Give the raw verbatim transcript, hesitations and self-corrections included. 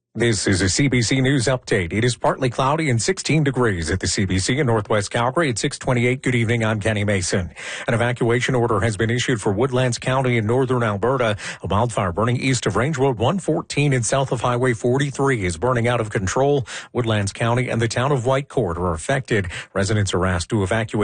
This is a C B C News update. It is partly cloudy and sixteen degrees at the C B C in Northwest Calgary at six twenty-eight. Good evening. I'm Kenny Mason. An evacuation order has been issued for Woodlands County in northern Alberta. A wildfire burning east of Range Road one fourteen and south of Highway forty-three is burning out of control. Woodlands County and the town of Whitecourt are affected. Residents are asked to evacuate